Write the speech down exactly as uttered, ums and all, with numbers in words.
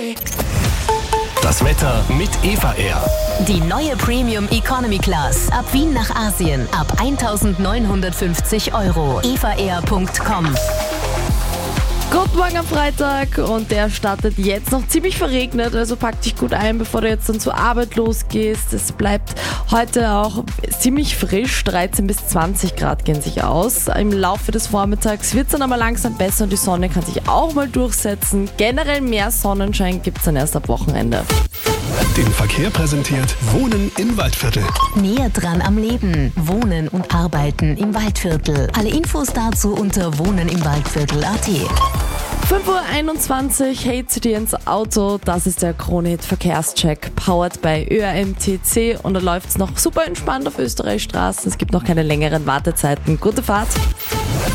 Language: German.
Das Wetter mit Eva Air. Die neue Premium Economy Class. Ab Wien nach Asien. Ab eintausendneunhundertfünfzig Euro. eva air punkt com. Guten Morgen am Freitag und der startet jetzt noch ziemlich verregnet, also pack dich gut ein, bevor du jetzt dann zur Arbeit losgehst. Es bleibt heute auch ziemlich frisch, dreizehn bis zwanzig Grad gehen sich aus. Im Laufe des Vormittags wird es dann aber langsam besser und die Sonne kann sich auch mal durchsetzen. Generell mehr Sonnenschein gibt es dann erst ab Wochenende. Den Verkehr präsentiert Wohnen im Waldviertel. Näher dran am Leben. Wohnen und Arbeiten im Waldviertel. Alle Infos dazu unter wohnenimwaldviertel punkt at. fünf Uhr einundzwanzig, hey zu dir ins Auto, das ist der Kronehit Verkehrscheck, powered by Ö R M T C und da läuft es noch super entspannt auf Österreichstraßen, es gibt noch keine längeren Wartezeiten, gute Fahrt.